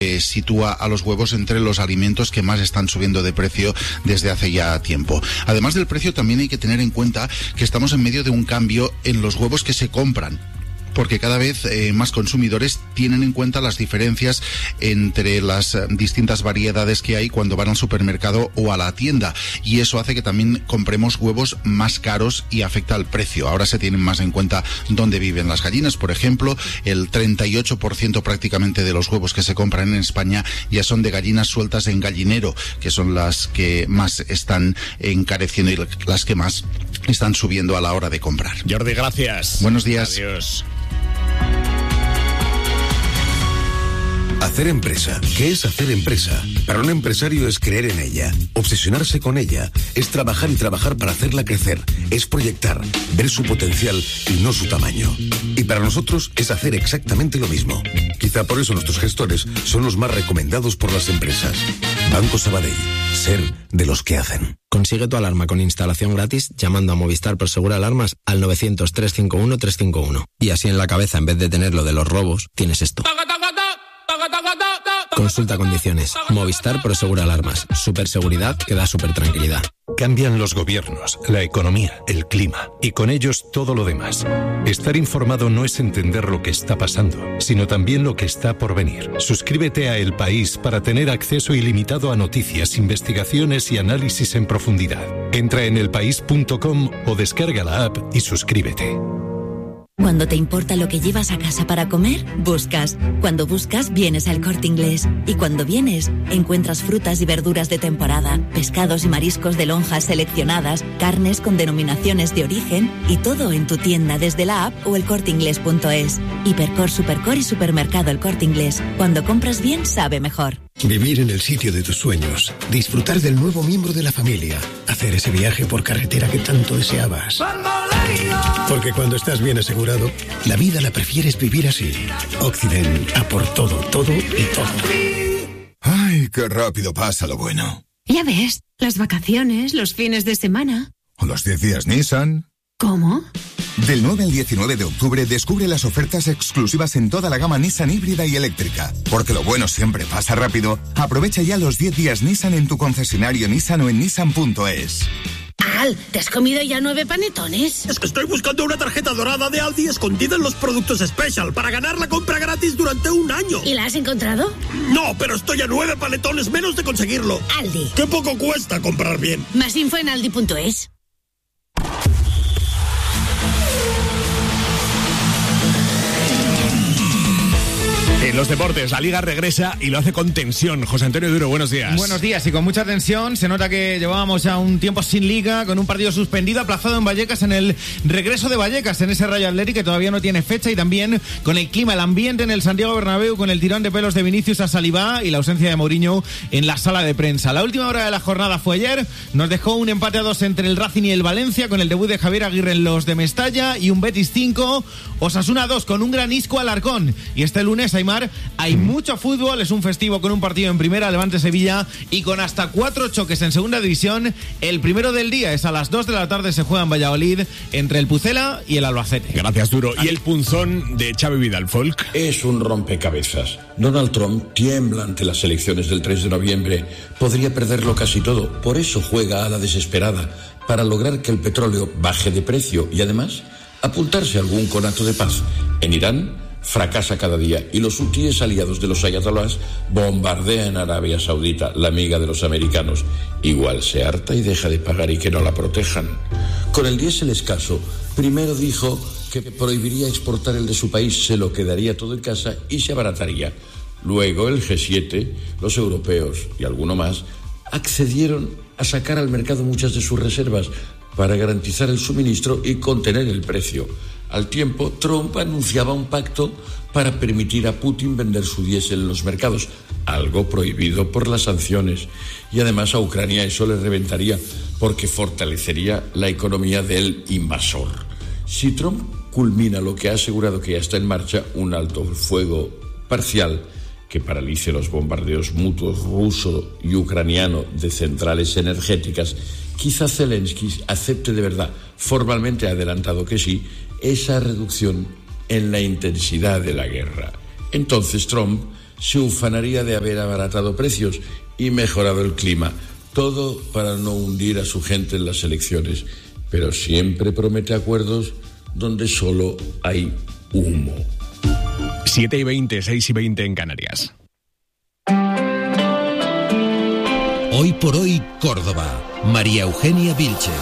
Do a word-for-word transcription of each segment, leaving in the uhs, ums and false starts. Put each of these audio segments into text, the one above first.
Eh, sitúa a los huevos entre los alimentos que más están subiendo de precio desde hace ya tiempo. Además del precio, también hay que tener en cuenta que estamos en medio de un cambio en los huevos que se compran, porque cada vez eh, más consumidores tienen en cuenta las diferencias entre las eh, distintas variedades que hay cuando van al supermercado o a la tienda, y eso hace que también compremos huevos más caros y afecta al precio. Ahora se tienen más en cuenta dónde viven las gallinas. Por ejemplo, el treinta y ocho por ciento prácticamente de los huevos que se compran en España ya son de gallinas sueltas en gallinero, que son las que más están encareciendo y las que más están subiendo a la hora de comprar. Jordi, gracias. Buenos días. Adiós. Hacer empresa. ¿Qué es hacer empresa? Para un empresario es creer en ella, obsesionarse con ella, es trabajar y trabajar para hacerla crecer, es proyectar, ver su potencial y no su tamaño. Y para nosotros es hacer exactamente lo mismo. Quizá por eso nuestros gestores son los más recomendados por las empresas. Banco Sabadell. Ser de los que hacen. Consigue tu alarma con instalación gratis llamando a Movistar Prosegur Alarmas al novecientos, trescientos cincuenta y uno, trescientos cincuenta y uno. Y así en la cabeza, en vez de tener lo de los robos, tienes esto. Consulta condiciones. Movistar Prosegur Alarmas. Superseguridad que da super tranquilidad. Cambian los gobiernos, la economía, el clima y con ellos todo lo demás. Estar informado no es entender lo que está pasando, sino también lo que está por venir. Suscríbete a El País para tener acceso ilimitado a noticias, investigaciones y análisis en profundidad. Entra en elpaís punto com o descarga la app y suscríbete. Cuando te importa lo que llevas a casa para comer, buscas. Cuando buscas, vienes al Corte Inglés. Y cuando vienes, encuentras frutas y verduras de temporada, pescados y mariscos de lonjas seleccionadas, carnes con denominaciones de origen y todo en tu tienda desde la app o el corte inglés punto es. Hipercor, Supercor y Supermercado El Corte Inglés. Cuando compras bien, sabe mejor. Vivir en el sitio de tus sueños, disfrutar del nuevo miembro de la familia, hacer ese viaje por carretera que tanto deseabas. Porque cuando estás bien asegurado, la vida la prefieres vivir así. Occident, a por todo, todo y todo. Ay, qué rápido pasa lo bueno. Ya ves, las vacaciones, los fines de semana. O los diez días Nissan. ¿Cómo? Del nueve al diecinueve de octubre descubre las ofertas exclusivas en toda la gama Nissan híbrida y eléctrica. Porque lo bueno siempre pasa rápido. Aprovecha ya los diez días Nissan en tu concesionario Nissan o en nissan punto es. Al, ¿te has comido ya nueve panetones? Es que estoy buscando una tarjeta dorada de Aldi escondida en los productos Special para ganar la compra gratis durante un año. ¿Y la has encontrado? No, pero estoy a nueve panetones menos de conseguirlo. Aldi. Qué poco cuesta comprar bien. Más info en aldi punto es. En los deportes, la Liga regresa y lo hace con tensión. José Antonio Duro, buenos días. Buenos días, y con mucha tensión. Se nota que llevábamos ya un tiempo sin Liga, con un partido suspendido, aplazado en Vallecas, en el regreso de Vallecas, en ese Rayo Athletic que todavía no tiene fecha, y también con el clima, el ambiente en el Santiago Bernabéu, con el tirón de pelos de Vinicius a Salivá y la ausencia de Mourinho en la sala de prensa. La última hora de la jornada fue ayer, nos dejó un empate a dos entre el Racing y el Valencia, con el debut de Javier Aguirre en los de Mestalla, y un Betis cinco, Osasuna dos, con un gran Isco Alarcón. Y este lunes, Aimar, hay mucho fútbol, es un festivo con un partido en primera, Levante-Sevilla, y con hasta cuatro choques en segunda división. El primero del día es a las dos de la tarde, se juega en Valladolid entre el Pucela y el Albacete. Gracias, Duro. ¿Y el punzón de Xavi Vidal, Folk? Es un rompecabezas. Donald Trump tiembla ante las elecciones del tres de noviembre. Podría perderlo casi todo. Por eso juega a la desesperada, para lograr que el petróleo baje de precio y además apuntarse a algún conato de paz. En Irán fracasa cada día y los hutíes aliados de los ayatolás bombardean Arabia Saudita, la amiga de los americanos. Igual se harta y deja de pagar y que no la protejan. Con el diésel escaso, primero dijo que prohibiría exportar el de su país, se lo quedaría todo en casa y se abarataría. Luego el G siete, los europeos y alguno más accedieron a sacar al mercado muchas de sus reservas para garantizar el suministro y contener el precio. Al tiempo, Trump anunciaba un pacto para permitir a Putin vender su diésel en los mercados, algo prohibido por las sanciones. Y además a Ucrania eso le reventaría, porque fortalecería la economía del invasor. Si Trump culmina lo que ha asegurado que ya está en marcha, un alto fuego parcial que paralice los bombardeos mutuos ruso y ucraniano de centrales energéticas, quizá Zelensky acepte de verdad, formalmente ha adelantado que sí, esa reducción en la intensidad de la guerra. Entonces Trump se ufanaría de haber abaratado precios y mejorado el clima. Todo para no hundir a su gente en las elecciones. Pero siempre promete acuerdos donde solo hay humo. siete y veinte, seis y veinte en Canarias. Hoy por hoy, Córdoba. María Eugenia Vilche.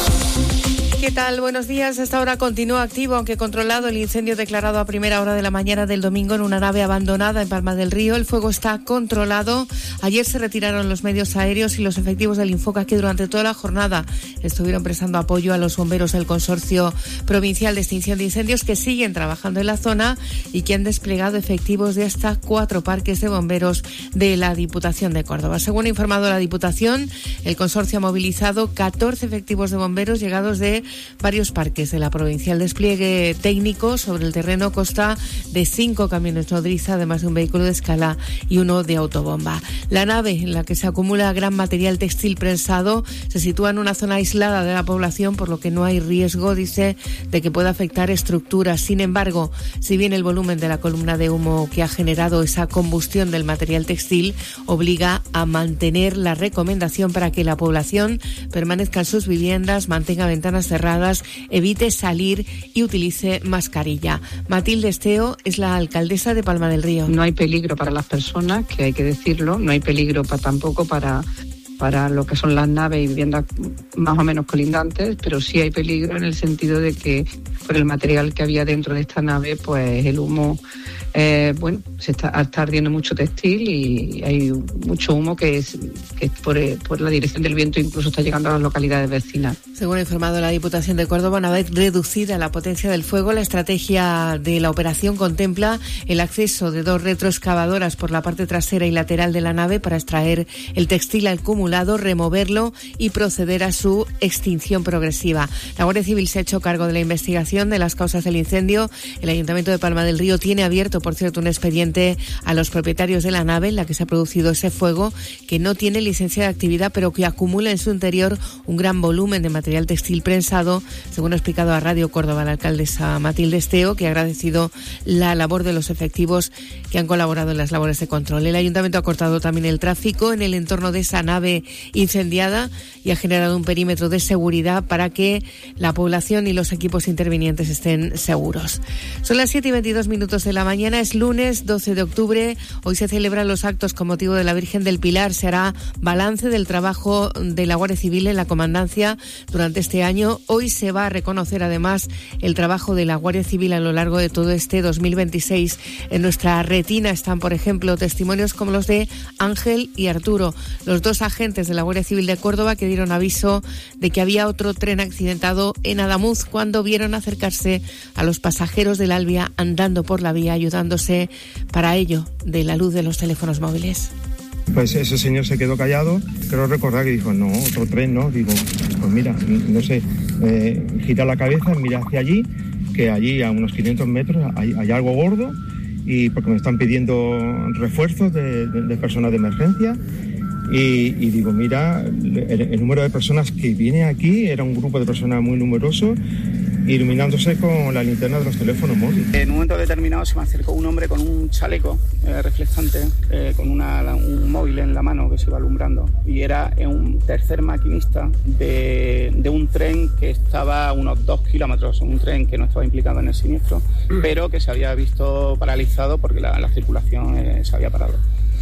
¿Qué tal? Buenos días. Hasta ahora continúa activo, aunque controlado, el incendio declarado a primera hora de la mañana del domingo en una nave abandonada en Palma del Río. El fuego está controlado. Ayer se retiraron los medios aéreos y los efectivos del Infoca, que durante toda la jornada estuvieron prestando apoyo a los bomberos del Consorcio Provincial de Extinción de Incendios, que siguen trabajando en la zona y que han desplegado efectivos de hasta cuatro parques de bomberos de la Diputación de Córdoba. Según ha informado la Diputación, el consorcio ha movilizado catorce efectivos de bomberos llegados de varios parques de la provincia. El despliegue técnico sobre el terreno consta de cinco camiones nodriza, además de un vehículo de escala y uno de autobomba. La nave, en la que se acumula gran material textil prensado, se sitúa en una zona aislada de la población, por lo que no hay riesgo, dice, de que pueda afectar estructuras. Sin embargo, si bien el volumen de la columna de humo que ha generado esa combustión del material textil obliga a mantener la recomendación para que la población permanezca en sus viviendas, mantenga ventanas cerradas, evite salir y utilice mascarilla. Matilde Esteo es la alcaldesa de Palma del Río. No hay peligro para las personas, que hay que decirlo, no hay peligro para, tampoco para, para lo que son las naves y viviendas más o menos colindantes, pero sí hay peligro en el sentido de que por el material que había dentro de esta nave, pues el humo, eh, bueno, se está, está ardiendo mucho textil y hay mucho humo que es que por, por la dirección del viento incluso está llegando a las localidades vecinas. Según ha informado la Diputación de Córdoba, una vez reducida la potencia del fuego, la estrategia de la operación contempla el acceso de dos retroexcavadoras por la parte trasera y lateral de la nave para extraer el textil acumulado, removerlo y proceder a su extinción progresiva. La Guardia Civil se ha hecho cargo de la investigación de las causas del incendio. El Ayuntamiento de Palma del Río tiene abierto, por cierto, un expediente a los propietarios de la nave en la que se ha producido ese fuego, que no tiene licencia de actividad, pero que acumula en su interior un gran volumen de material textil prensado, según ha explicado a Radio Córdoba la alcaldesa Matilde Esteo, que ha agradecido la labor de los efectivos que han colaborado en las labores de control. El Ayuntamiento ha cortado también el tráfico en el entorno de esa nave incendiada y ha generado un perímetro de seguridad para que la población y los equipos intervinientes estén seguros. Son las siete y veintidós minutos de la mañana, es lunes doce de octubre. Hoy se celebran los actos con motivo de la Virgen del Pilar. Se hará balance del trabajo de la Guardia Civil en la comandancia durante este año. Hoy se va a reconocer además el trabajo de la Guardia Civil a lo largo de todo este dos mil veintiséis. En nuestra retina están, por ejemplo, testimonios como los de Ángel y Arturo, los dos agentes de la Guardia Civil de Córdoba que dieron aviso de que había otro tren accidentado en Adamuz cuando vieron acercarse a los pasajeros del Albia andando por la vía, ayudándose para ello de la luz de los teléfonos móviles. Pues ese señor se quedó callado, creo recordar que dijo, no, otro tren, ¿no? Digo, pues mira, no sé, eh, gira la cabeza, mira hacia allí, que allí a unos quinientos metros hay, hay algo gordo, y porque me están pidiendo refuerzos de, de, de personas de emergencia. Y, y digo, mira, el, el número de personas que viene aquí era un grupo de personas muy numeroso, iluminándose con la linterna de los teléfonos móviles. En un momento determinado se me acercó un hombre con un chaleco eh, reflectante, eh, con una, un móvil en la mano que se iba alumbrando, y era un tercer maquinista de, de un tren que estaba a unos dos kilómetros, un tren que no estaba implicado en el siniestro, pero que se había visto paralizado porque la, la circulación eh, se había parado.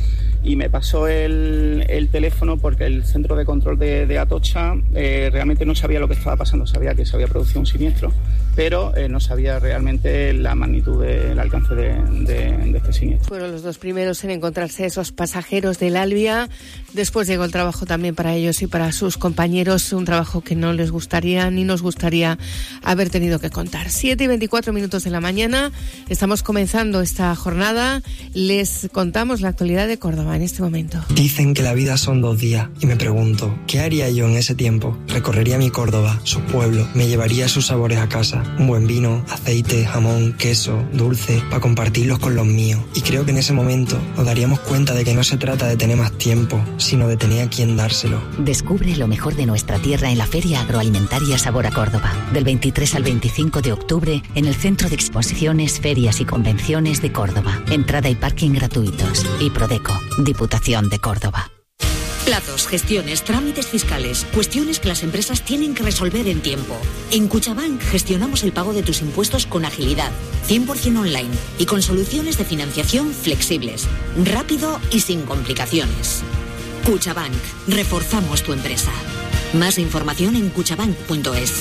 Y me pasó el, el teléfono porque el centro de control de, de Atocha eh, realmente no sabía lo que estaba pasando, sabía que se había producido un siniestro, pero eh, no sabía realmente la magnitud del alcance de, de, de este siniestro. Fueron los dos primeros en encontrarse esos pasajeros del Albia. Después llegó el trabajo también para ellos y para sus compañeros, un trabajo que no les gustaría ni nos gustaría haber tenido que contar. siete y veinticuatro minutos de la mañana, estamos comenzando esta jornada, les contamos la actualidad de Córdoba en este momento. Dicen que la vida son dos días y me pregunto, ¿qué haría yo en ese tiempo? Recorrería mi Córdoba, su pueblo, me llevaría sus sabores a casa casa. Un buen vino, aceite, jamón, queso, dulce, para compartirlos con los míos. Y creo que en ese momento nos daríamos cuenta de que no se trata de tener más tiempo, sino de tener a quien dárselo. Descubre lo mejor de nuestra tierra en la Feria Agroalimentaria Sabor a Córdoba. Del veintitrés al veinticinco de octubre en el Centro de Exposiciones, Ferias y Convenciones de Córdoba. Entrada y parking gratuitos. Y Prodeco, Diputación de Córdoba. Plazos, gestiones, trámites fiscales, cuestiones que las empresas tienen que resolver en tiempo. En Cuchabank gestionamos el pago de tus impuestos con agilidad, cien por ciento online y con soluciones de financiación flexibles, rápido y sin complicaciones. Cuchabank, reforzamos tu empresa. Más información en cuchabank punto es.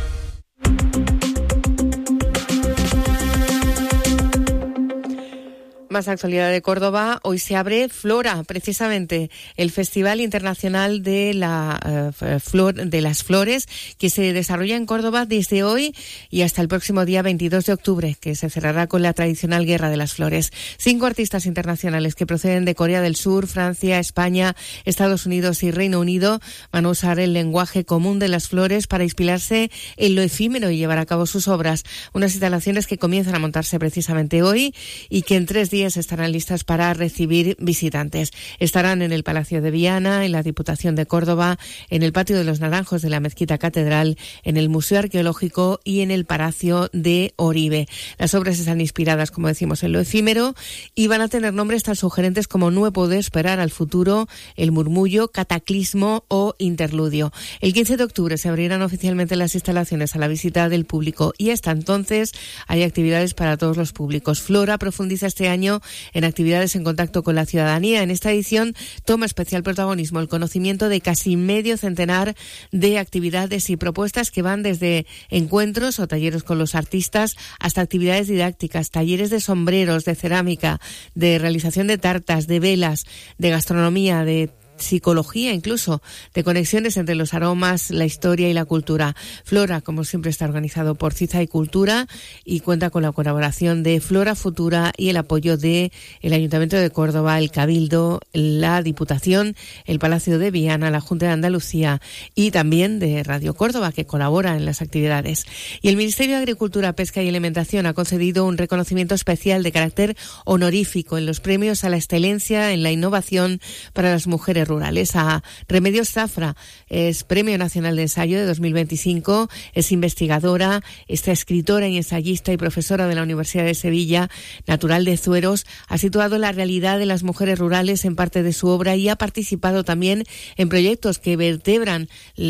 Más actualidad de Córdoba. Hoy se abre Flora, precisamente el Festival Internacional de la uh, Flor de las Flores, que se desarrolla en Córdoba desde hoy y hasta el próximo día veintidós de octubre, que se cerrará con la tradicional Guerra de las Flores. Cinco artistas internacionales que proceden de Corea del Sur, Francia, España, Estados Unidos y Reino Unido van a usar el lenguaje común de las flores para inspirarse en lo efímero y llevar a cabo sus obras. Unas instalaciones que comienzan a montarse precisamente hoy y que en tres días estarán listas para recibir visitantes. Estarán en el Palacio de Viana, en la Diputación de Córdoba, en el Patio de los Naranjos de la Mezquita Catedral, en el Museo Arqueológico y en el Palacio de Oribe. Las obras están inspiradas, como decimos, en lo efímero y van a tener nombres tan sugerentes como No puedo esperar al futuro, El murmullo, Cataclismo o Interludio. El quince de octubre se abrirán oficialmente las instalaciones a la visita del público y hasta entonces hay actividades para todos los públicos. Flora profundiza este año en actividades en contacto con la ciudadanía. En esta edición toma especial protagonismo el conocimiento de casi medio centenar de actividades y propuestas que van desde encuentros o talleres con los artistas hasta actividades didácticas, talleres de sombreros, de cerámica, de realización de tartas, de velas, de gastronomía, de psicología, incluso de conexiones entre los aromas, la historia y la cultura. Flora, como siempre, está organizado por CIZA y Cultura y cuenta con la colaboración de Flora Futura y el apoyo de el Ayuntamiento de Córdoba, el Cabildo, la Diputación, el Palacio de Viana, la Junta de Andalucía y también de Radio Córdoba, que colabora en las actividades. Y el Ministerio de Agricultura, Pesca y Alimentación ha concedido un reconocimiento especial de carácter honorífico en los premios a la excelencia en la innovación para las mujeres rurales. A Remedios Zafra es Premio Nacional de Ensayo de dos mil veinticinco, es investigadora, está escritora y ensayista y profesora de la Universidad de Sevilla, natural de Zueros, ha situado la realidad de las mujeres rurales en parte de su obra y ha participado también en proyectos que vertebran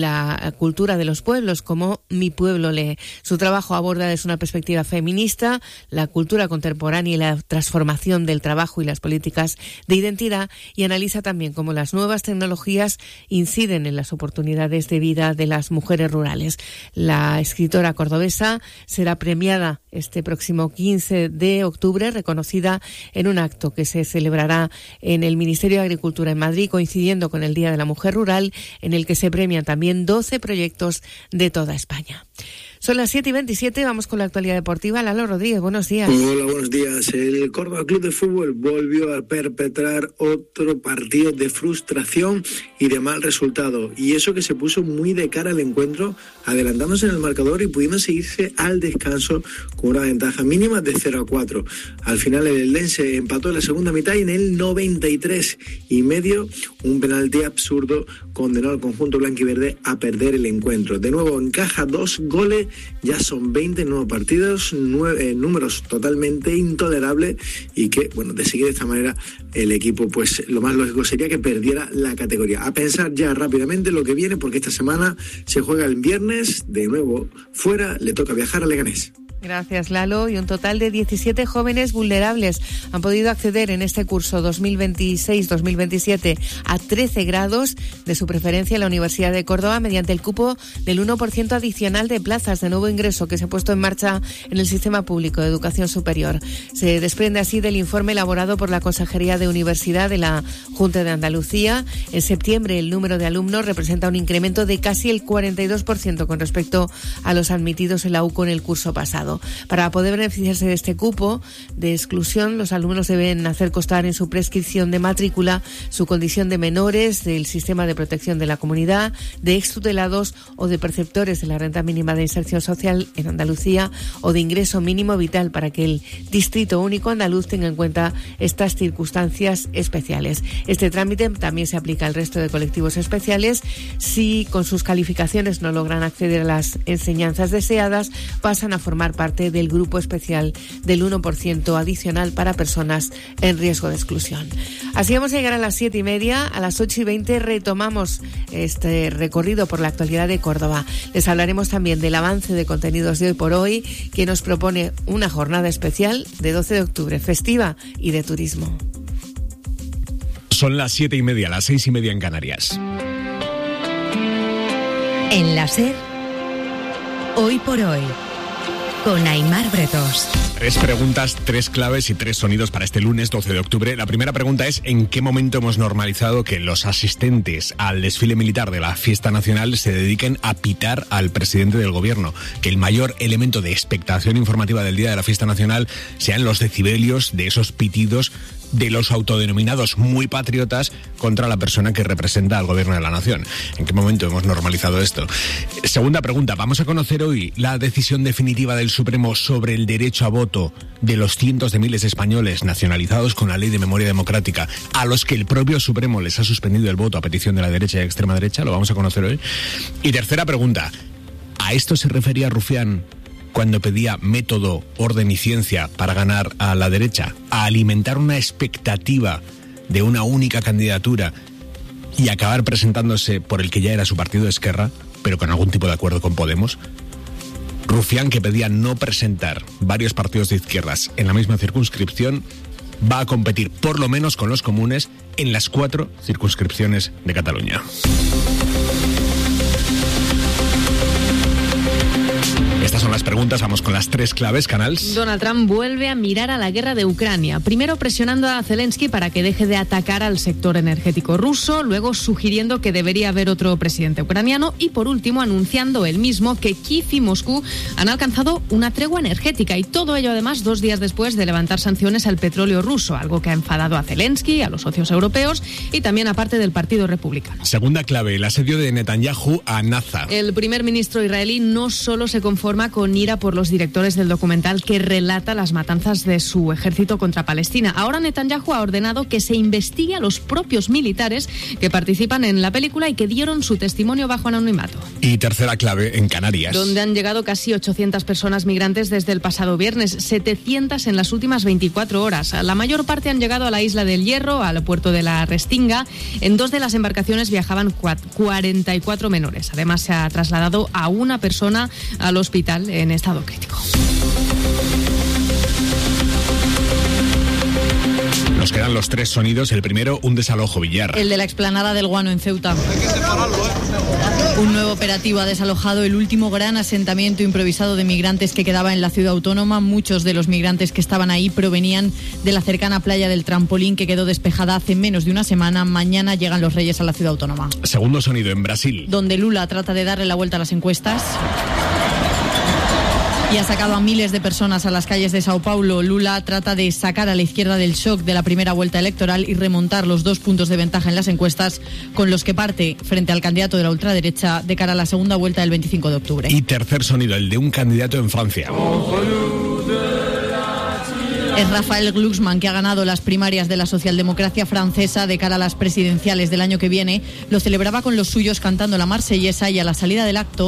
la cultura de los pueblos, como Mi Pueblo Lee. Su trabajo aborda desde una perspectiva feminista la cultura contemporánea y la transformación del trabajo y las políticas de identidad y analiza también cómo las nuevas nuevas tecnologías inciden en las oportunidades de vida de las mujeres rurales. La escritora cordobesa será premiada este próximo quince de octubre, reconocida en un acto que se celebrará en el Ministerio de Agricultura en Madrid, coincidiendo con el Día de la Mujer Rural, en el que se premian también doce proyectos de toda España. Son las siete y veintisiete, vamos con la actualidad deportiva. Lalo Rodríguez, buenos días. Hola, buenos días. El Córdoba Club de Fútbol volvió a perpetrar otro partido de frustración y de mal resultado. Y eso que se puso muy de cara al encuentro, adelantándose en el marcador y pudiendo seguirse al descanso con una ventaja mínima de cero a cuatro. Al final el Eldense empató en la segunda mitad y en el noventa y tres y medio un penalti absurdo condenó al conjunto blanquiverde a perder el encuentro. De nuevo encaja dos goles. Ya son veinte nuevos partidos, nueve, eh, números totalmente intolerables y que, bueno, de seguir de esta manera el equipo, pues lo más lógico sería que perdiera la categoría. A pensar ya rápidamente lo que viene, porque esta semana se juega el viernes, de nuevo fuera, le toca viajar a Leganés. Gracias, Lalo. Y un total de diecisiete jóvenes vulnerables han podido acceder en este curso dos mil veintiséis dos mil veintisiete a trece grados de su preferencia en la Universidad de Córdoba mediante el cupo del uno por ciento adicional de plazas de nuevo ingreso que se ha puesto en marcha en el Sistema Público de Educación Superior. Se desprende así del informe elaborado por la Consejería de Universidad de la Junta de Andalucía. En septiembre el número de alumnos representa un incremento de casi el cuarenta y dos por ciento con respecto a los admitidos en la U C O en el curso pasado. alumnado. Para poder beneficiarse de este cupo de exclusión, los alumnos deben hacer constar en su prescripción de matrícula su condición de menores del sistema de protección de la comunidad, de extutelados o de perceptores de la renta mínima de inserción social en Andalucía o de ingreso mínimo vital, para que el Distrito Único Andaluz tenga en cuenta estas circunstancias especiales. Este trámite también se aplica al resto de colectivos especiales. Si con sus calificaciones no logran acceder a las enseñanzas deseadas, pasan a formar parte del grupo especial del uno por ciento adicional para personas en riesgo de exclusión. Así vamos a llegar a las siete y media. A las ocho y veinte retomamos este recorrido por la actualidad de Córdoba. Les hablaremos también del avance de contenidos de Hoy por Hoy, que nos propone una jornada especial de doce de octubre, festiva y de turismo. Son las siete y media, las seis y media en Canarias. En la SER, Hoy por Hoy, con Aimar Bretos. Tres preguntas, tres claves y tres sonidos para este lunes doce de octubre. La primera pregunta es: ¿en qué momento hemos normalizado que los asistentes al desfile militar de la fiesta nacional se dediquen a pitar al presidente del gobierno? Que el mayor elemento de expectación informativa del día de la fiesta nacional sean los decibelios de esos pitidos de los autodenominados muy patriotas contra la persona que representa al gobierno de la nación. ¿En qué momento hemos normalizado esto? Segunda pregunta: vamos a conocer hoy la decisión definitiva del Supremo sobre el derecho a voto de los cientos de miles de españoles nacionalizados con la Ley de Memoria Democrática, a los que el propio Supremo les ha suspendido el voto a petición de la derecha y extrema derecha. Lo vamos a conocer hoy. Y tercera pregunta: ¿a esto se refería Rufián cuando pedía método, orden y ciencia para ganar a la derecha? ¿A alimentar una expectativa de una única candidatura y acabar presentándose por el que ya era su partido, Esquerra, pero con algún tipo de acuerdo con Podemos? Rufián, que pedía no presentar varios partidos de izquierdas en la misma circunscripción, va a competir por lo menos con los comunes en las cuatro circunscripciones de Cataluña. Estas son las preguntas, vamos con las tres claves, Canals. Donald Trump vuelve a mirar a la guerra de Ucrania, primero presionando a Zelensky para que deje de atacar al sector energético ruso, luego sugiriendo que debería haber otro presidente ucraniano y por último anunciando él mismo que Kiev y Moscú han alcanzado una tregua energética, y todo ello además dos días después de levantar sanciones al petróleo ruso, algo que ha enfadado a Zelensky, a los socios europeos y también a parte del Partido Republicano. Segunda clave: el asedio de Netanyahu a Naza. El primer ministro israelí no solo se conforma con ira por los directores del documental que relata las matanzas de su ejército contra Palestina. Ahora Netanyahu ha ordenado que se investigue a los propios militares que participan en la película y que dieron su testimonio bajo anonimato. Y tercera clave en Canarias, donde han llegado casi ochocientas personas migrantes desde el pasado viernes, setecientas en las últimas veinticuatro horas. La mayor parte han llegado a la isla del Hierro, al puerto de la Restinga. En dos de las embarcaciones viajaban cuarenta y cuatro menores. Además, se ha trasladado a una persona al hospital en estado crítico. Nos quedan los tres sonidos. El primero, un desalojo, Villar. El de la explanada del Guano en Ceuta. Hay que separarlo, ¿eh? Un nuevo operativo ha desalojado el último gran asentamiento improvisado de migrantes que quedaba en la ciudad autónoma. Muchos de los migrantes que estaban ahí provenían de la cercana playa del Trampolín, que quedó despejada hace menos de una semana. Mañana llegan los Reyes a la ciudad autónoma. Segundo sonido, en Brasil, donde Lula trata de darle la vuelta a las encuestas y ha sacado a miles de personas a las calles de Sao Paulo. Lula trata de sacar a la izquierda del shock de la primera vuelta electoral y remontar los dos puntos de ventaja en las encuestas con los que parte frente al candidato de la ultraderecha de cara a la segunda vuelta del veinticinco de octubre. Y tercer sonido, el de un candidato en Francia. Es Raphaël Glucksmann, que ha ganado las primarias de la socialdemocracia francesa de cara a las presidenciales del año que viene. Lo celebraba con los suyos cantando la marsellesa, y a la salida del acto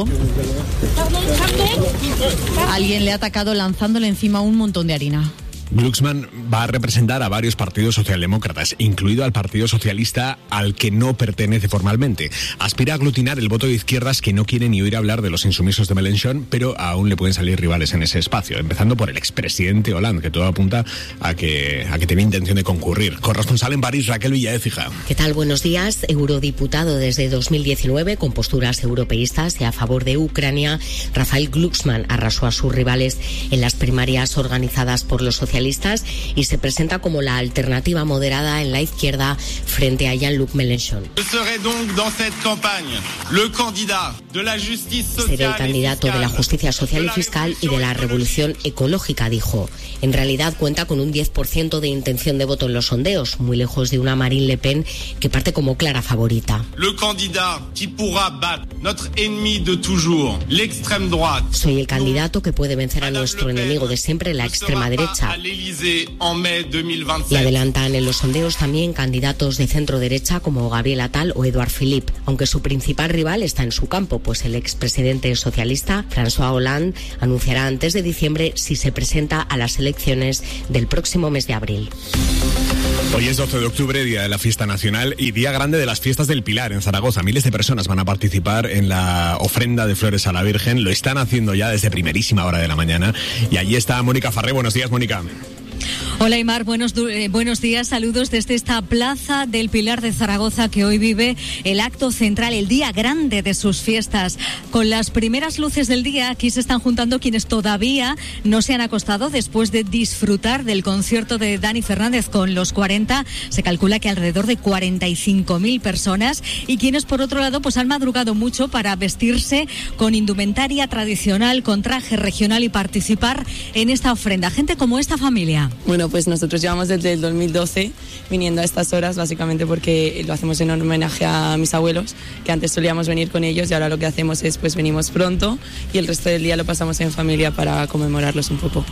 alguien le ha atacado lanzándole encima un montón de harina. Glucksmann va a representar a varios partidos socialdemócratas, incluido al Partido Socialista, al que no pertenece formalmente. Aspira a aglutinar el voto de izquierdas que no quiere ni oír hablar de los insumisos de Mélenchon, pero aún le pueden salir rivales en ese espacio, empezando por el expresidente Hollande, que todo apunta a que, a que tenía intención de concurrir. Corresponsal en París, Raquel Villaécija. ¿Qué tal? Buenos días. Eurodiputado desde dos mil diecinueve, con posturas europeístas y a favor de Ucrania, Raphaël Glucksmann arrasó a sus rivales en las primarias organizadas por los socialistas y se presenta como la alternativa moderada en la izquierda frente a Jean-Luc Mélenchon. Seré el candidato de la justicia social y fiscal y de la revolución ecológica, dijo. En realidad cuenta con un diez por ciento de intención de voto en los sondeos, muy lejos de una Marine Le Pen que parte como clara favorita. Soy el candidato que puede vencer a nuestro enemigo de siempre, la extrema derecha. Y adelantan en los sondeos también candidatos de centro derecha como Gabriel Attal o Edouard Philippe, aunque su principal rival está en su campo, pues el expresidente socialista François Hollande anunciará antes de diciembre si se presenta a las elecciones del próximo mes de abril. Hoy es doce de octubre, día de la fiesta nacional y día grande de las fiestas del Pilar en Zaragoza. Miles de personas van a participar en la ofrenda de flores a la Virgen. Lo están haciendo ya desde primerísima hora de la mañana. Y allí está Mónica Farré. Buenos días, Mónica. Hola, Aymar, buenos, eh, buenos días, saludos desde esta plaza del Pilar de Zaragoza que hoy vive el acto central, el día grande de sus fiestas. Con las primeras luces del día, aquí se están juntando quienes todavía no se han acostado después de disfrutar del concierto de Dani Fernández con los cuarenta. Se calcula que alrededor de cuarenta y cinco mil personas, y quienes por otro lado pues han madrugado mucho para vestirse con indumentaria tradicional, con traje regional y participar en esta ofrenda. Gente como esta familia. Bueno, pues nosotros llevamos desde el dos mil doce viniendo a estas horas, básicamente porque lo hacemos en homenaje a mis abuelos, que antes solíamos venir con ellos y ahora lo que hacemos es pues venimos pronto y el resto del día lo pasamos en familia para conmemorarlos un poco.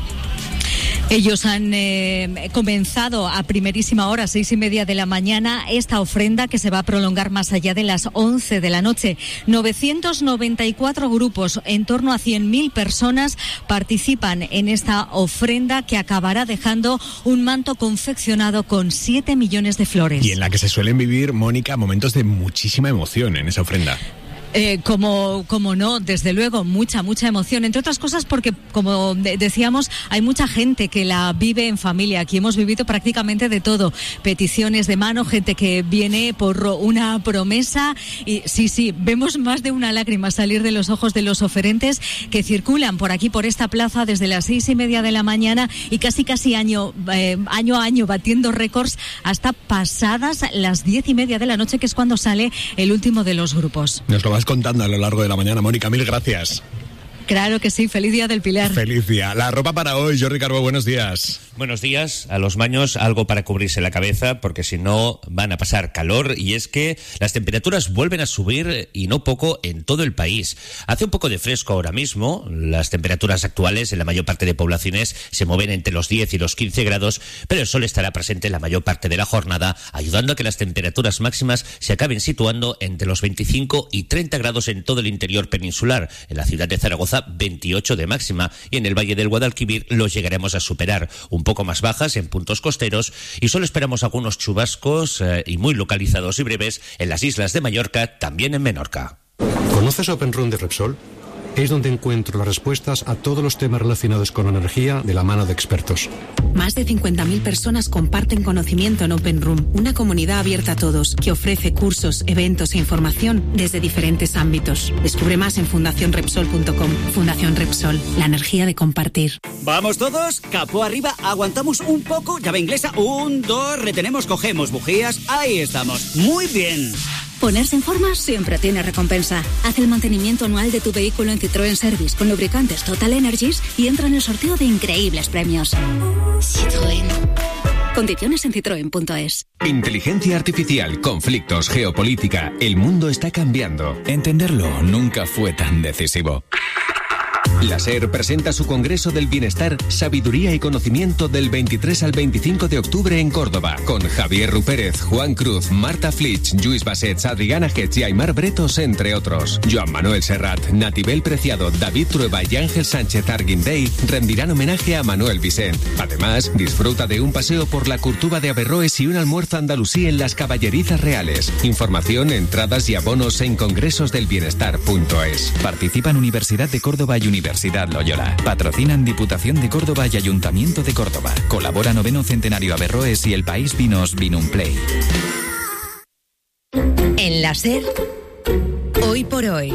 Ellos han eh, comenzado a primerísima hora, seis y media de la mañana, esta ofrenda que se va a prolongar más allá de las once de la noche. novecientos noventa y cuatro grupos, en torno a cien mil personas participan en esta ofrenda que acabará dejando un manto confeccionado con siete millones de flores. Y en la que se suelen vivir, Mónica, momentos de muchísima emoción en esa ofrenda. Eh, como, como no, desde luego, mucha, mucha emoción. Entre otras cosas porque, como de- decíamos, hay mucha gente que la vive en familia. Aquí hemos vivido prácticamente de todo. Peticiones de mano, gente que viene por una promesa. Y sí, sí, vemos más de una lágrima salir de los ojos de los oferentes que circulan por aquí, por esta plaza, desde las seis y media de la mañana y casi, casi año, eh, año a año batiendo récords hasta pasadas las diez y media de la noche, que es cuando sale el último de los grupos. Nos lo vas contando a lo largo de la mañana, Mónica. Mil gracias. Claro que sí, feliz día del Pilar. Feliz día. La ropa para hoy, Jordi Carbó, buenos días. Buenos días. A los maños algo para cubrirse la cabeza, porque si no van a pasar calor, y es que las temperaturas vuelven a subir y no poco en todo el país. Hace un poco de fresco ahora mismo. Las temperaturas actuales en la mayor parte de poblaciones se mueven entre los diez y los quince grados, pero el sol estará presente en la mayor parte de la jornada, ayudando a que las temperaturas máximas se acaben situando entre los veinticinco y treinta grados en todo el interior peninsular. En la ciudad de Zaragoza, veintiocho de máxima, y en el Valle del Guadalquivir los llegaremos a superar, un poco más bajas en puntos costeros, y solo esperamos algunos chubascos eh, y muy localizados y breves en las islas de Mallorca, también en Menorca. ¿Conoces Open Room de Repsol? Es donde encuentro las respuestas a todos los temas relacionados con la energía de la mano de expertos. Más de cincuenta mil personas comparten conocimiento en Open Room, una comunidad abierta a todos que ofrece cursos, eventos e información desde diferentes ámbitos. Descubre más en fundación repsol punto com. Fundación Repsol, la energía de compartir. ¿Vamos todos? Capó arriba, aguantamos un poco, llave inglesa, un, dos, retenemos, cogemos bujías, ahí estamos. Muy bien. Ponerse en forma siempre tiene recompensa. Haz el mantenimiento anual de tu vehículo en Citroën Service con lubricantes Total Energies y entra en el sorteo de increíbles premios. Citroën. Condiciones en citroen punto es. Inteligencia artificial, conflictos, geopolítica. El mundo está cambiando. Entenderlo nunca fue tan decisivo. La SER presenta su Congreso del Bienestar, Sabiduría y Conocimiento del veintitrés al veinticinco de octubre en Córdoba, con Javier Rupérez, Juan Cruz, Marta Flitsch, Lluís Bassets, Adriana Getz y Aymar Bretos, entre otros. Joan Manuel Serrat, Natibel Preciado, David Trueba y Ángel Sánchez Arguindey rendirán homenaje a Manuel Vicent. Además, disfruta de un paseo por la Curtuba de Averroes y un almuerzo andalusí en las Caballerizas Reales. Información, entradas y abonos en congresos del bienestar punto es. Participan Universidad de Córdoba y Universidad Loyola. Patrocinan Diputación de Córdoba y Ayuntamiento de Córdoba. Colabora Noveno Centenario Averroes y El País Vinos Vinumplay. En la SER, hoy por hoy,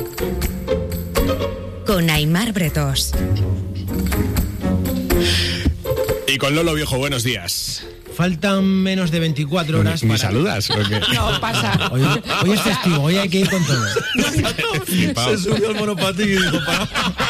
con Aymar Bretos. Y con Lolo Viejo, buenos días. Faltan menos de veinticuatro horas. ¿Me para... saludas? Porque... No, pasa. Hoy, hoy es festivo, hoy hay que ir con todo. Se subió al monopatín y dijo, para...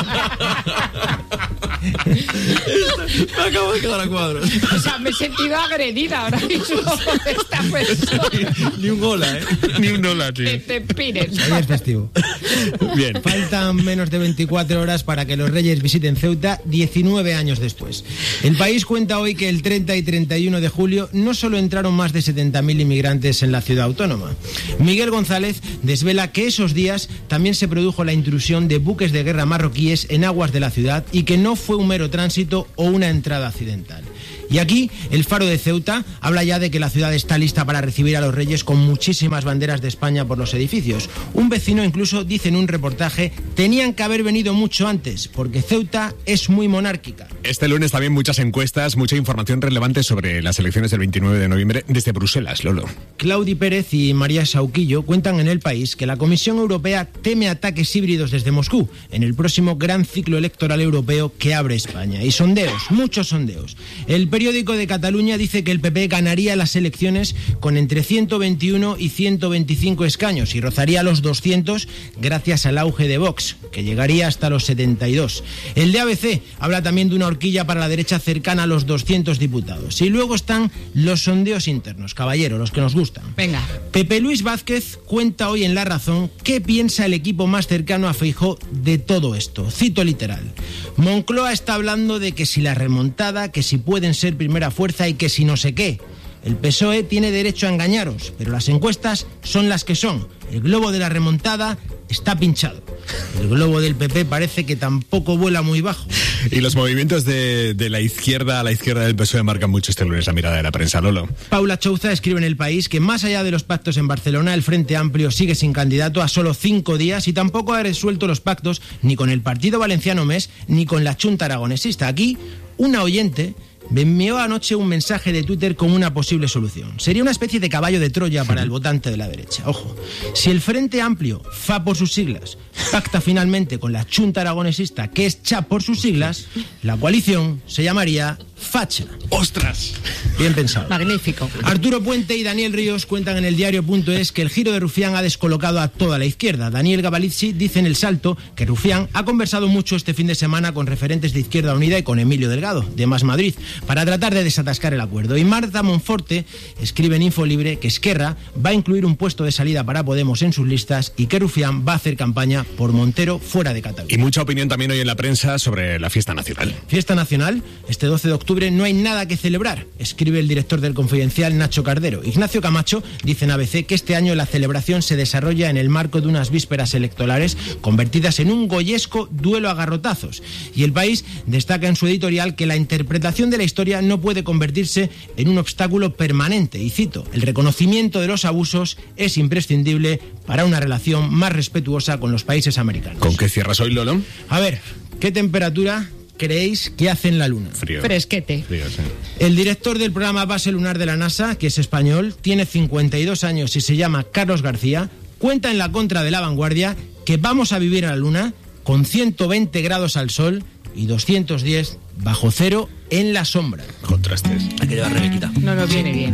Me acabo de quedar a cuadros. O sea, me he sentido agredida ahora mismo por esta persona. Ni un hola, ¿eh? Ni un hola, tío. Que te pires. Hoy es festivo. Bien. Faltan menos de veinticuatro horas para que los Reyes visiten Ceuta diecinueve años después. El país cuenta hoy que el treinta y treinta y uno de julio no solo entraron más de setenta mil inmigrantes en la ciudad autónoma. Miguel González desvela que esos días también se produjo la intrusión de buques de guerra marroquíes en aguas de la ciudad y que no fue un mero tránsito o una entrada accidental. Y aquí, el Faro de Ceuta habla ya de que la ciudad está lista para recibir a los Reyes con muchísimas banderas de España por los edificios. Un vecino incluso dice en un reportaje, tenían que haber venido mucho antes, porque Ceuta es muy monárquica. Este lunes también muchas encuestas, mucha información relevante sobre las elecciones del veintinueve de noviembre desde Bruselas, Lolo. Claudi Pérez y María Sauquillo cuentan en El País que la Comisión Europea teme ataques híbridos desde Moscú en el próximo gran ciclo electoral europeo que abre España. Y sondeos, muchos sondeos. El periódico de Cataluña dice que el P P ganaría las elecciones con entre ciento veintiuno y ciento veinticinco escaños y rozaría los doscientos gracias al auge de Vox, que llegaría hasta los setenta y dos. El de A B C habla también de una horquilla para la derecha cercana a los doscientos diputados. Y luego están los sondeos internos, caballero, los que nos gustan. Venga. Pepe Luis Vázquez cuenta hoy en La Razón qué piensa el equipo más cercano a Feijóo de todo esto. Cito literal. Moncloa está hablando de que si la remontada, que si pueden ser primera fuerza y que si no sé qué. El P S O E tiene derecho a engañaros, pero las encuestas son las que son. El globo de la remontada está pinchado. El globo del P P parece que tampoco vuela muy bajo. Y los movimientos de, de la izquierda a la izquierda del P S O E marcan mucho este lunes la mirada de la prensa, Lolo. Paula Chouza escribe en El País que más allá de los pactos en Barcelona, el Frente Amplio sigue sin candidato a solo cinco días y tampoco ha resuelto los pactos ni con el Partido Valenciano M E S ni con la Chunta Aragonesista. Aquí, una oyente me envió anoche un mensaje de Twitter con una posible solución. Sería una especie de caballo de Troya para el votante de la derecha. Ojo, si el Frente Amplio, F A por sus siglas, pacta finalmente con la Chunta Aragonesista, que es C H A por sus siglas, la coalición se llamaría Facha. ¡Ostras! Bien pensado. Magnífico. Arturo Puente y Daniel Ríos cuentan en el diario.es que el giro de Rufián ha descolocado a toda la izquierda. Daniel Gavalizzi dice en El Salto que Rufián ha conversado mucho este fin de semana con referentes de Izquierda Unida y con Emilio Delgado, de Más Madrid, para tratar de desatascar el acuerdo. Y Marta Monforte escribe en Infolibre que Esquerra va a incluir un puesto de salida para Podemos en sus listas y que Rufián va a hacer campaña por Montero fuera de Cataluña. Y mucha opinión también hoy en la prensa sobre la fiesta nacional. Fiesta nacional, este doce de octubre no hay nada que celebrar, escribe el director del Confidencial, Nacho Cardero. Ignacio Camacho dice en A B C que este año la celebración se desarrolla en el marco de unas vísperas electorales convertidas en un goyesco duelo a garrotazos. Y El País destaca en su editorial que la interpretación de la historia no puede convertirse en un obstáculo permanente. Y cito, el reconocimiento de los abusos es imprescindible para una relación más respetuosa con los países americanos. ¿Con qué cierras hoy, Lolo? A ver, ¿qué temperatura creéis que hace en la Luna? Frío. Fresquete. Frío, sí. El director del programa Base Lunar de la NASA, que es español, tiene cincuenta y dos años y se llama Carlos García, cuenta en la contra de La Vanguardia que vamos a vivir a la Luna con ciento veinte grados al sol y doscientos diez bajo cero en la sombra. Contrastes. Hay que llevar Rebequita. No nos viene bien.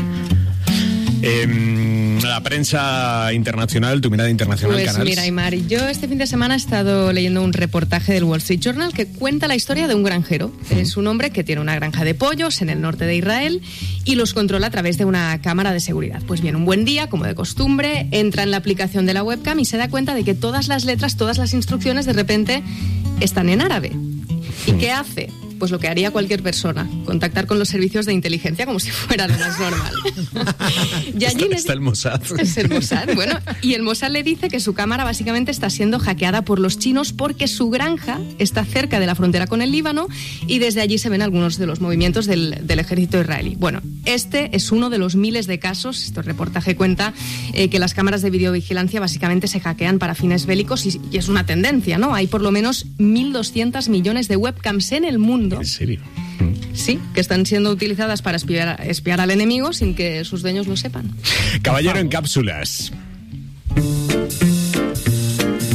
Eh, la prensa internacional, tu mirada internacional, Pues Canals. mira, Aymar, yo este fin de semana he estado leyendo un reportaje del Wall Street Journal que cuenta la historia de un granjero. Es un hombre que tiene una granja de pollos en el norte de Israel y los controla a través de una cámara de seguridad. Pues bien, un buen día, como de costumbre, entra en la aplicación de la webcam y se da cuenta de que todas las letras, todas las instrucciones de repente están en árabe. ¿Y qué hace? Pues lo que haría cualquier persona, contactar con los servicios de inteligencia como si fuera lo más normal. Y allí está, le... está el Mossad. Es el Mossad, bueno. Y el Mossad le dice que su cámara básicamente está siendo hackeada por los chinos porque su granja está cerca de la frontera con el Líbano y desde allí se ven algunos de los movimientos del, del ejército israelí. Bueno, este es uno de los miles de casos. Este reportaje cuenta eh, que las cámaras de videovigilancia básicamente se hackean para fines bélicos y, y es una tendencia, ¿no? Hay por lo menos mil doscientos millones de webcams en el mundo. ¿En serio? Sí, que están siendo utilizadas para espiar, espiar al enemigo sin que sus dueños lo sepan. Caballero en cápsulas. La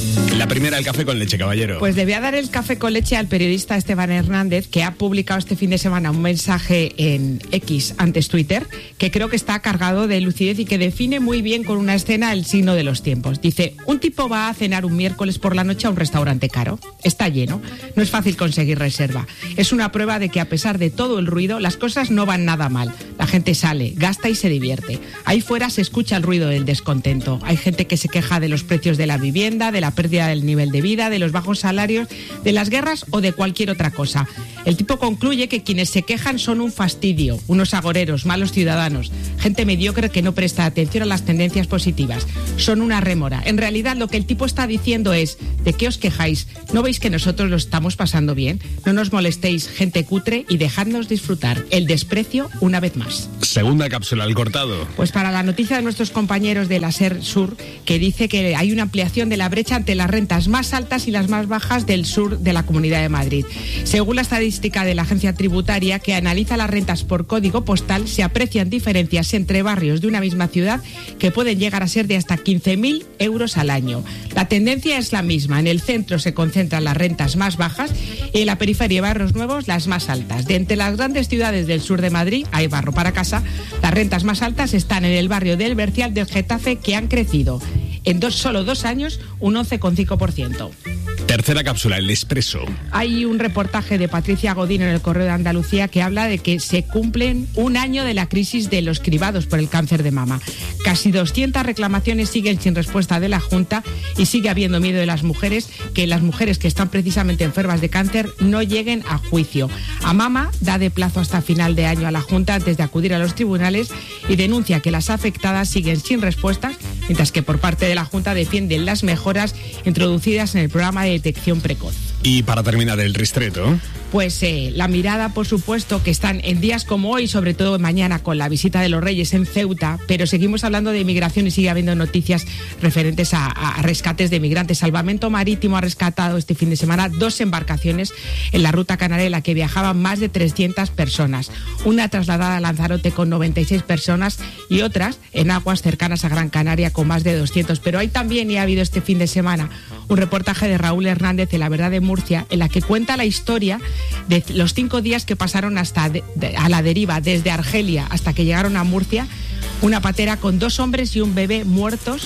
primera, el café con leche, caballero. Pues le voy a dar el café con leche al periodista Esteban Hernández, que ha publicado este fin de semana un mensaje en X, antes Twitter, que creo que está cargado de lucidez y que define muy bien con una escena el signo de los tiempos. Dice, un tipo va a cenar un miércoles por la noche a un restaurante caro. Está lleno. No es fácil conseguir reserva. Es una prueba de que a pesar de todo el ruido, las cosas no van nada mal. La gente sale, gasta y se divierte. Ahí fuera se escucha el ruido del descontento. Hay gente que se queja de los precios de la vivienda, de la pérdida del nivel de vida, de los bajos salarios, de las guerras o de cualquier otra cosa. El tipo concluye que quienes se quejan son un fastidio, unos agoreros, malos ciudadanos, gente mediocre que no presta atención a las tendencias positivas. Son una rémora. En realidad lo que el tipo está diciendo es, ¿de qué os quejáis? ¿No veis que nosotros lo estamos pasando bien? No nos molestéis, gente cutre, y dejadnos disfrutar. El desprecio una vez más. Segunda cápsula, al cortado. Pues para la noticia de nuestros compañeros de la SER Sur, que dice que hay una ampliación de la brecha entre las rentas más altas y las más bajas del sur de la Comunidad de Madrid. Según la estadística de la agencia tributaria, que analiza las rentas por código postal, se aprecian diferencias entre barrios de una misma ciudad que pueden llegar a ser de hasta quince mil euros al año. La tendencia es la misma. En el centro se concentran las rentas más bajas y en la periferia y barrios nuevos las más altas. De entre las grandes ciudades del sur de Madrid, hay barro para casa, las rentas más altas están en el barrio del Bercial del Getafe, que han crecido en dos, solo dos años un once coma cinco por ciento. Tercera cápsula, el expreso. Hay un reportaje de Patricia Godín en el Correo de Andalucía que habla de que se cumplen un año de la crisis de los cribados por el cáncer de mama. Casi doscientas reclamaciones siguen sin respuesta de la Junta y sigue habiendo miedo de las mujeres que las mujeres que están precisamente enfermas de cáncer no lleguen a juicio. Amama da de plazo hasta final de año a la Junta antes de acudir a los tribunales y denuncia que las afectadas siguen sin respuestas, mientras que por parte de la Junta defienden las mejoras introducidas en el programa de detección precoz. Y para terminar, el ristreto. Pues eh, la mirada, por supuesto, que están en días como hoy, sobre todo mañana con la visita de los Reyes en Ceuta, pero seguimos hablando de inmigración y sigue habiendo noticias referentes a, a rescates de migrantes. Salvamento Marítimo ha rescatado este fin de semana dos embarcaciones en la ruta canaria en la que viajaban más de trescientas personas. Una trasladada a Lanzarote con noventa y seis personas y otras en aguas cercanas a Gran Canaria con más de doscientos. Pero hay también, y ha habido este fin de semana, un reportaje de Raúl Hernández de La Verdad de Murcia, en la que cuenta la historia de los cinco días que pasaron hasta de, de, a la deriva desde Argelia hasta que llegaron a Murcia, una patera con dos hombres y un bebé muertos,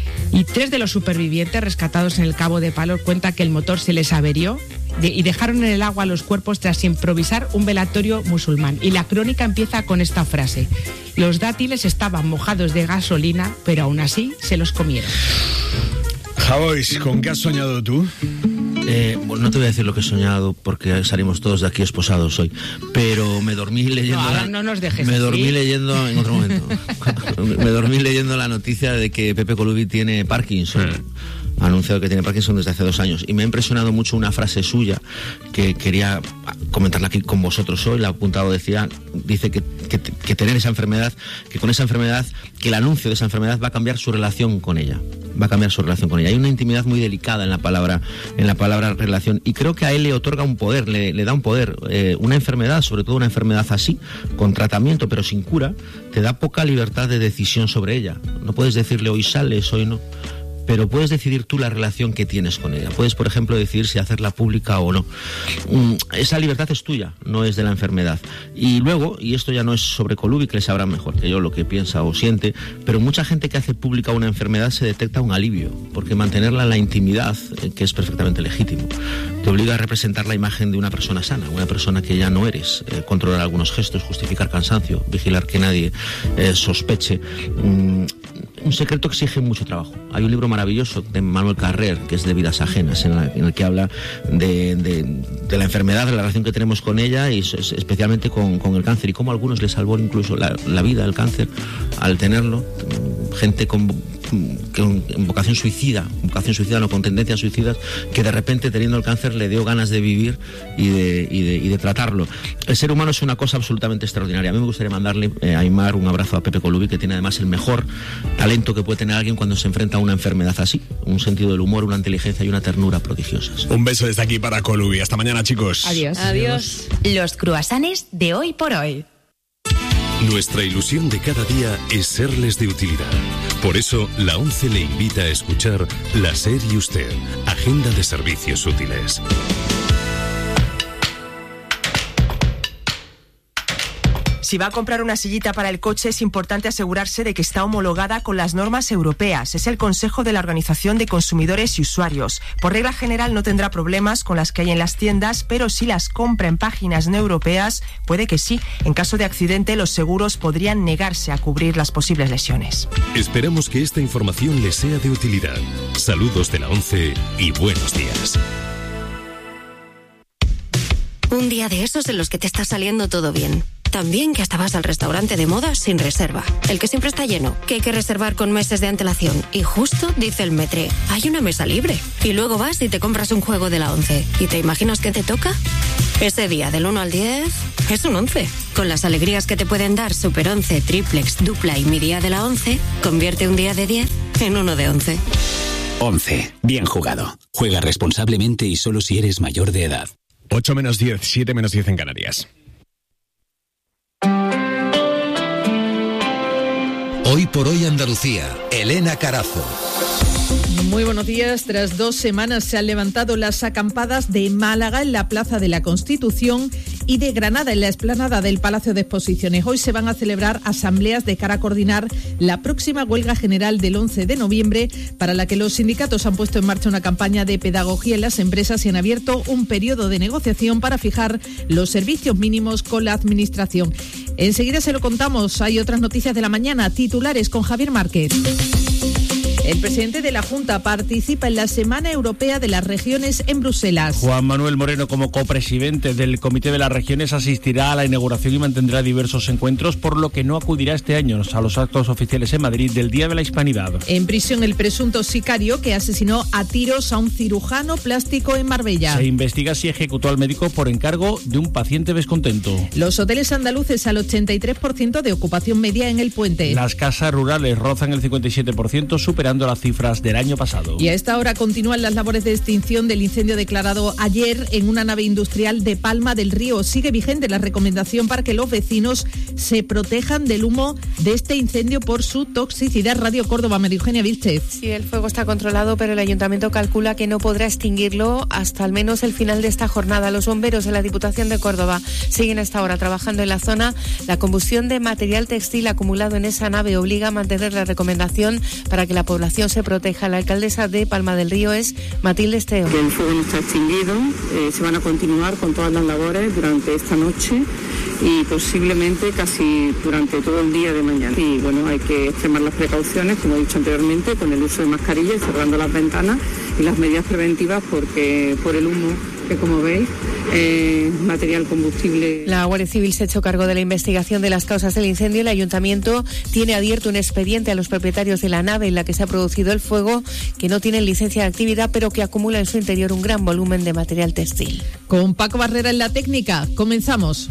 y tres de los supervivientes rescatados en el Cabo de Palos cuenta que el motor se les averió de, y dejaron en el agua los cuerpos tras improvisar un velatorio musulmán. Y la crónica empieza con esta frase: los dátiles estaban mojados de gasolina, pero aún así se los comieron. Javois, ¿con qué has soñado tú? Eh, bueno, no te voy a decir lo que he soñado porque salimos todos de aquí esposados hoy, pero me dormí leyendo no, ahora la, no nos dejes me así. dormí leyendo en otro momento me dormí leyendo la noticia de que Pepe Colubi tiene Parkinson. Ha anunciado que tiene Parkinson desde hace dos años y me ha impresionado mucho una frase suya que quería comentarla aquí con vosotros hoy. La ha apuntado, decía, dice que, que, que tener esa enfermedad, que con esa enfermedad, que el anuncio de esa enfermedad va a cambiar su relación con ella, va a cambiar su relación con ella. Hay una intimidad muy delicada en la palabra, en la palabra relación, y creo que a él le otorga un poder, le, le da un poder. Eh, una enfermedad, sobre todo una enfermedad así, con tratamiento pero sin cura, te da poca libertad de decisión sobre ella. No puedes decirle hoy sales, hoy no. Pero puedes decidir tú la relación que tienes con ella. Puedes, por ejemplo, decidir si hacerla pública o no. Esa libertad es tuya, no es de la enfermedad. Y luego, y esto ya no es sobre Colubi, que le sabrá mejor que yo lo que piensa o siente, pero mucha gente que hace pública una enfermedad se detecta un alivio, porque mantenerla en la intimidad, que es perfectamente legítimo, te obliga a representar la imagen de una persona sana, una persona que ya no eres, eh, controlar algunos gestos, justificar cansancio, vigilar que nadie eh, sospeche. Mm, un secreto exige mucho trabajo. Hay un libro maravilloso de Manuel Carrer, que es de Vidas Ajenas, en, la, en el que habla de, de, de la enfermedad, de la relación que tenemos con ella y especialmente con, con el cáncer, y cómo a algunos les salvó incluso la, la vida el cáncer al tenerlo. Gente con, con vocación suicida, vocación suicida no, con tendencias suicidas, que de repente teniendo el cáncer le dio ganas de vivir y de, y de, y de tratarlo. El ser humano es una cosa absolutamente extraordinaria. A mí me gustaría mandarle eh, a Aimar un abrazo a Pepe Colubi, que tiene además el mejor talento que puede tener alguien cuando se enfrenta a una enfermedad así, un sentido del humor, una inteligencia y una ternura prodigiosas. Un beso desde aquí para Colubi. Hasta mañana, chicos. Adiós. Adiós. Los cruasanes de hoy por hoy. Nuestra ilusión de cada día es serles de utilidad. Por eso, la ONCE le invita a escuchar La SER y Usted, Agenda de Servicios Útiles. Si va a comprar una sillita para el coche, es importante asegurarse de que está homologada con las normas europeas. Es el consejo de la Organización de Consumidores y Usuarios. Por regla general no tendrá problemas con las que hay en las tiendas, pero si las compra en páginas no europeas, puede que sí. En caso de accidente, los seguros podrían negarse a cubrir las posibles lesiones. Esperamos que esta información les sea de utilidad. Saludos de la ONCE y buenos días. Un día de esos en los que te está saliendo todo bien. También que hasta vas al restaurante de moda sin reserva. El que siempre está lleno, que hay que reservar con meses de antelación. Y justo dice el Metre, hay una mesa libre. Y luego vas y te compras un juego de la ONCE. ¿Y te imaginas qué te toca? Ese día del uno al diez es un once. Con las alegrías que te pueden dar Super once, Triplex, Dupla y Mi Día de la ONCE, convierte un día de diez en uno de once. once. Bien jugado. Juega responsablemente y solo si eres mayor de edad. ocho menos diez, siete menos diez en Canarias. Hoy por hoy Andalucía, Elena Carazo. Muy buenos días. Tras dos semanas se han levantado las acampadas de Málaga en la Plaza de la Constitución y de Granada en la explanada del Palacio de Exposiciones. Hoy se van a celebrar asambleas de cara a coordinar la próxima huelga general del once de noviembre, para la que los sindicatos han puesto en marcha una campaña de pedagogía en las empresas y han abierto un periodo de negociación para fijar los servicios mínimos con la Administración. Enseguida se lo contamos. Hay otras noticias de la mañana. Titulares con Javier Márquez. El presidente de la Junta participa en la Semana Europea de las Regiones en Bruselas. Juan Manuel Moreno, como copresidente del Comité de las Regiones, asistirá a la inauguración y mantendrá diversos encuentros, por lo que no acudirá este año a los actos oficiales en Madrid del Día de la Hispanidad. En prisión el presunto sicario que asesinó a tiros a un cirujano plástico en Marbella. Se investiga si ejecutó al médico por encargo de un paciente descontento. Los hoteles andaluces al ochenta y tres por ciento de ocupación media en el puente. Las casas rurales rozan el cincuenta y siete por ciento, superando las cifras del año pasado. Y a esta hora continúan las labores de extinción del incendio declarado ayer en una nave industrial de Palma del Río. Sigue vigente la recomendación para que los vecinos se protejan del humo de este incendio por su toxicidad. Radio Córdoba, María Eugenia Vilchez. Sí, el fuego está controlado, pero el ayuntamiento calcula que no podrá extinguirlo hasta al menos el final de esta jornada. Los bomberos de la Diputación de Córdoba siguen a esta hora trabajando en la zona. La combustión de material textil acumulado en esa nave obliga a mantener la recomendación para que la población se proteja. La alcaldesa de Palma del Río es Matilde Esteo. El fuego no está extinguido, eh, se van a continuar con todas las labores durante esta noche y posiblemente casi durante todo el día de mañana. Y bueno, hay que extremar las precauciones, como he dicho anteriormente, con el uso de mascarillas, cerrando las ventanas y las medidas preventivas, porque por el humo, que como veis, eh, material combustible. La Guardia Civil se ha hecho cargo de la investigación de las causas del incendio. El ayuntamiento tiene abierto un expediente a los propietarios de la nave en la que se ha producido el fuego, que no tienen licencia de actividad, pero que acumula en su interior un gran volumen de material textil. Con Paco Barrera en la técnica, comenzamos.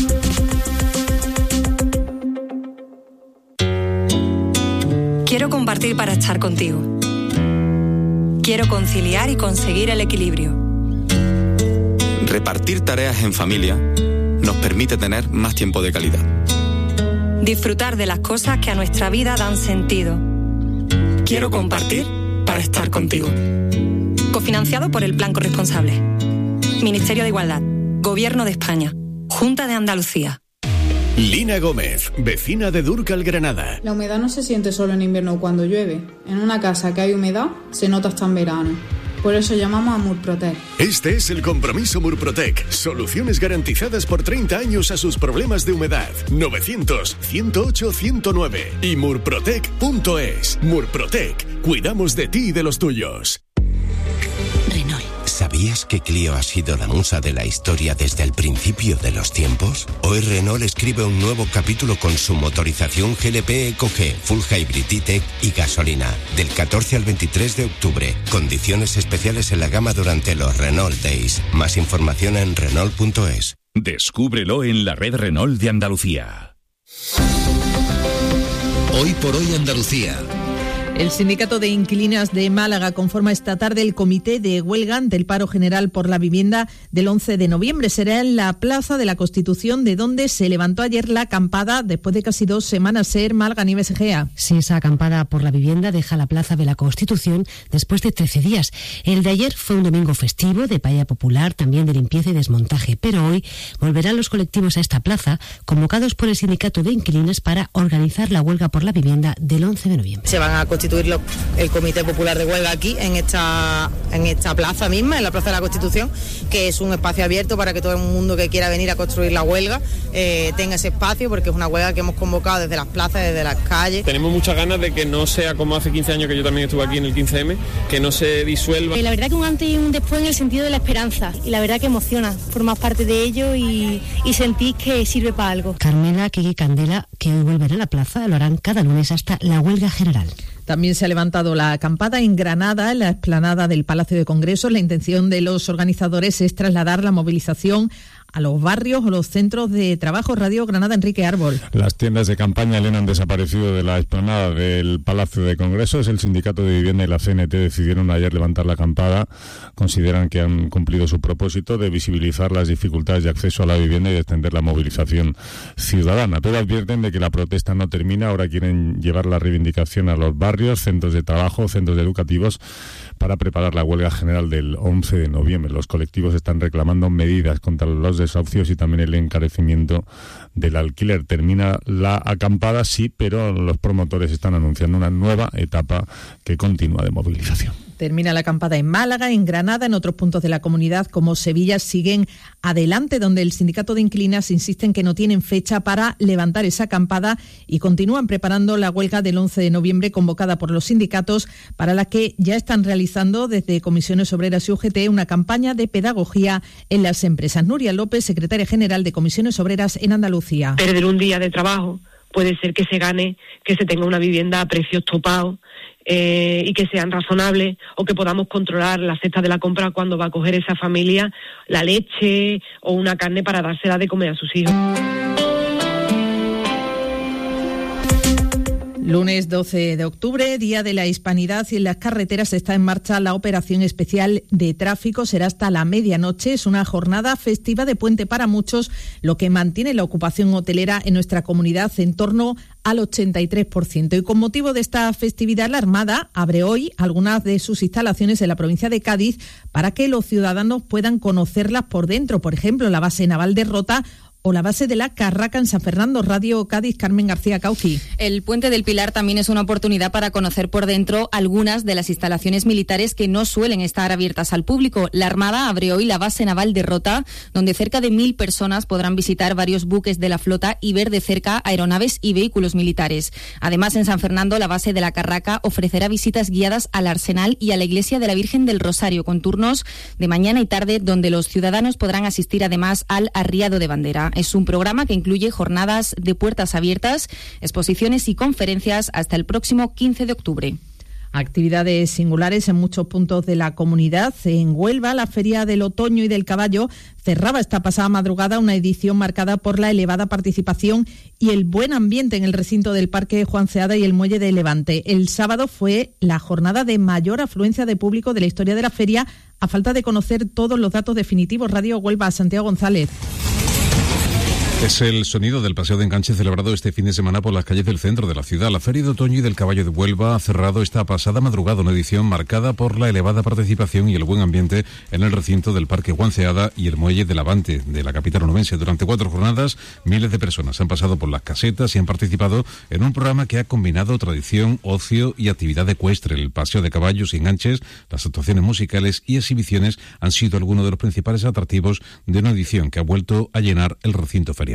Quiero compartir para estar contigo. Quiero conciliar y conseguir el equilibrio. Repartir tareas en familia nos permite tener más tiempo de calidad. Disfrutar de las cosas que a nuestra vida dan sentido. Quiero compartir para estar contigo. Cofinanciado por el Plan Corresponsable. Ministerio de Igualdad. Gobierno de España. Junta de Andalucía. Lina Gómez, vecina de Dúrcal, Granada. La humedad no se siente solo en invierno o cuando llueve. En una casa que hay humedad, se nota hasta en verano. Por eso llamamos a Murprotec. Este es el compromiso Murprotec. Soluciones garantizadas por treinta años a sus problemas de humedad. novecientos, ciento ocho, ciento nueve y murprotec punto es. Murprotec. Cuidamos de ti y de los tuyos. Renault. ¿Sabías que Clio ha sido la musa de la historia desde el principio de los tiempos? Hoy Renault escribe un nuevo capítulo con su motorización G L P Eco G, Full Hybrid E-Tech y gasolina. Del catorce al veintitrés de octubre. Condiciones especiales en la gama durante los Renault Days. Más información en Renault punto es. Descúbrelo en la red Renault de Andalucía. Hoy por hoy Andalucía. El sindicato de inquilinas de Málaga conforma esta tarde el comité de huelga ante el paro general por la vivienda del once de noviembre. Será en la Plaza de la Constitución, de donde se levantó ayer la acampada después de casi dos semanas ser Málaga Nieves Egea. Sí, esa acampada por la vivienda deja la Plaza de la Constitución después de trece días. El de ayer fue un domingo festivo de paella popular, también de limpieza y desmontaje, pero hoy volverán los colectivos a esta plaza, convocados por el sindicato de inquilinas para organizar la huelga por la vivienda del once de noviembre. Se van a constituir el Comité Popular de Huelga aquí, en esta, en esta plaza misma, en la Plaza de la Constitución, que es un espacio abierto para que todo el mundo que quiera venir a construir la huelga eh, tenga ese espacio, porque es una huelga que hemos convocado desde las plazas, desde las calles. Tenemos muchas ganas de que no sea como hace quince años, que yo también estuve aquí en el quince eme, que no se disuelva. La verdad que un antes y un después en el sentido de la esperanza, y la verdad que emociona formar parte de ello y, y sentir que sirve para algo. Carmela, Kiki, Candela, que hoy vuelven a la plaza, lo harán cada lunes hasta la huelga general. También se ha levantado la acampada en Granada, en la explanada del Palacio de Congresos. La intención de los organizadores es trasladar la movilización a los barrios o los centros de trabajo. Radio Granada, Enrique Árbol. Las tiendas de campaña, Elena, han desaparecido de la explanada del Palacio de Congresos. El Sindicato de Vivienda y la C N T decidieron ayer levantar la acampada. Consideran que han cumplido su propósito de visibilizar las dificultades de acceso a la vivienda y de extender la movilización ciudadana. Pero advierten de que la protesta no termina. Ahora quieren llevar la reivindicación a los barrios, centros de trabajo, centros educativos, para preparar la huelga general del once de noviembre. Los colectivos están reclamando medidas contra los desahucios y también el encarecimiento del alquiler. Termina la acampada, sí, pero los promotores están anunciando una nueva etapa que continúa de movilización. Termina la acampada en Málaga, en Granada, en otros puntos de la comunidad como Sevilla siguen adelante, donde el sindicato de inquilinas insiste en que no tienen fecha para levantar esa acampada y continúan preparando la huelga del once de noviembre convocada por los sindicatos, para la que ya están realizando desde Comisiones Obreras y U G T una campaña de pedagogía en las empresas. Nuria López, secretaria general de Comisiones Obreras en Andalucía. Perder un día de trabajo puede ser que se gane, que se tenga una vivienda a precios topados, Eh, y que sean razonables, o que podamos controlar la cesta de la compra cuando va a coger esa familia la leche o una carne para dársela de comer a sus hijos. Lunes doce de octubre, Día de la Hispanidad, y en las carreteras está en marcha la operación especial de tráfico. Será hasta la medianoche. Es una jornada festiva de puente para muchos, lo que mantiene la ocupación hotelera en nuestra comunidad en torno al ochenta y tres por ciento. Y con motivo de esta festividad, la Armada abre hoy algunas de sus instalaciones en la provincia de Cádiz para que los ciudadanos puedan conocerlas por dentro. Por ejemplo, la base naval de Rota o la base de la Carraca en San Fernando. Radio Cádiz, Carmen García Cauqui. El Puente del Pilar también es una oportunidad para conocer por dentro algunas de las instalaciones militares que no suelen estar abiertas al público. La Armada abre hoy la base naval de Rota, donde cerca de mil personas podrán visitar varios buques de la flota y ver de cerca aeronaves y vehículos militares. Además, en San Fernando, la base de la Carraca ofrecerá visitas guiadas al Arsenal y a la Iglesia de la Virgen del Rosario, con turnos de mañana y tarde, donde los ciudadanos podrán asistir además al arriado de bandera. Es un programa que incluye jornadas de puertas abiertas, exposiciones y conferencias hasta el próximo quince de octubre. Actividades singulares en muchos puntos de la comunidad. En Huelva, la Feria del Otoño y del Caballo cerraba esta pasada madrugada una edición marcada por la elevada participación y el buen ambiente en el recinto del Parque Juan Ceada y el Muelle de Levante. El sábado fue la jornada de mayor afluencia de público de la historia de la feria, a falta de conocer todos los datos definitivos. Radio Huelva, Santiago González. Es el sonido del paseo de enganche celebrado este fin de semana por las calles del centro de la ciudad. La Feria de Otoño y del Caballo de Huelva ha cerrado esta pasada madrugada una edición marcada por la elevada participación y el buen ambiente en el recinto del Parque Juan Ceada y el Muelle de Levante de la capital onubense. Durante cuatro jornadas, miles de personas han pasado por las casetas y han participado en un programa que ha combinado tradición, ocio y actividad ecuestre. El paseo de caballos y enganches, las actuaciones musicales y exhibiciones han sido algunos de los principales atractivos de una edición que ha vuelto a llenar el recinto ferial.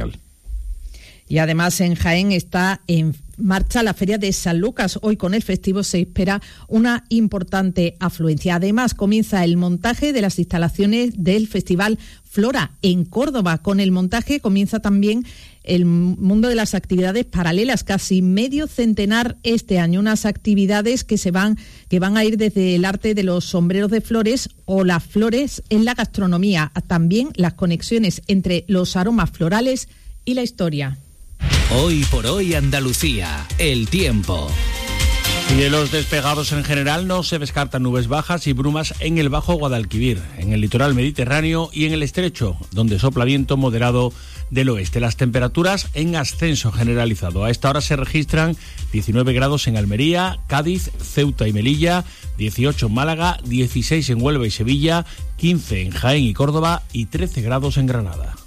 Y además en Jaén está en marcha la Feria de San Lucas. Hoy con el festivo se espera una importante afluencia. Además comienza el montaje de las instalaciones del Festival Flora en Córdoba. Con el montaje comienza también el mundo de las actividades paralelas, casi medio centenar este año, unas actividades que se van que van a ir desde el arte de los sombreros de flores o las flores en la gastronomía, también las conexiones entre los aromas florales y la historia. Hoy por hoy Andalucía, el tiempo. Cielos despejados en general, no se descartan nubes bajas y brumas en el Bajo Guadalquivir, en el litoral mediterráneo y en el estrecho, donde sopla viento moderado del oeste. Las temperaturas en ascenso generalizado. A esta hora se registran diecinueve grados en Almería, Cádiz, Ceuta y Melilla, dieciocho en Málaga, dieciséis en Huelva y Sevilla, quince en Jaén y Córdoba y trece grados en Granada.